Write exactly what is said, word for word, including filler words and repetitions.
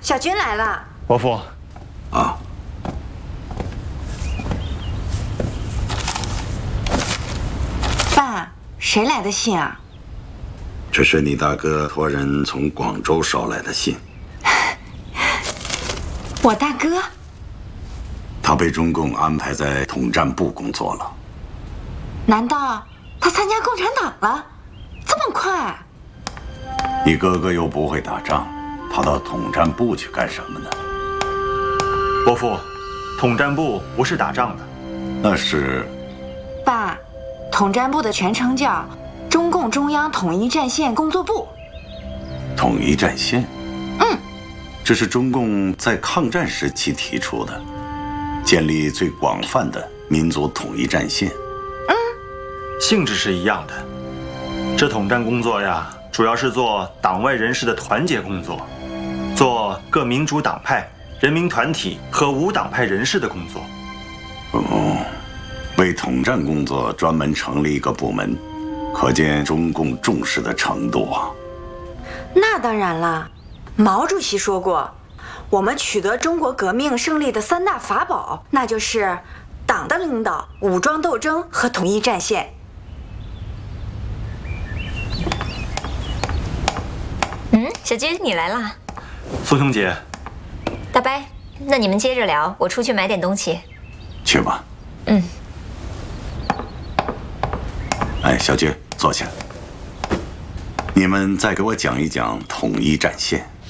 小军来了。 伯父， 啊， 爸，谁来的信啊？ 这是你大哥托人从广州捎来的信。 我大哥？ 他被中共安排在统战部工作了。 难道他参加共产党了？这么快？ 你哥哥又不会打仗，他到统战部去干什么呢？ 伯父，统战部不是打仗的， 那是。 爸，统战部的全称叫中共中央统一战线工作部。 统一战线？ 嗯， 这是中共在抗战时期提出的，建立最广泛的民族统一战线。 嗯， 性质是一样的。这统战工作呀，主要是做党外人士的团结工作，做各民主党派、人民团体和无党派人士的工作。 哦，为统战工作专门成立一个部门，可见中共重视的程度啊。 那当然了，毛主席说过，我们取得中国革命胜利的三大法宝，那就是党的领导、武装斗争和统一战线。 嗯，小军你来啦。 苏兄姐， 大伯，那你们接着聊，我出去买点东西。 去吧。 嗯。 哎，小军，坐下。你们再给我讲一讲统一战线。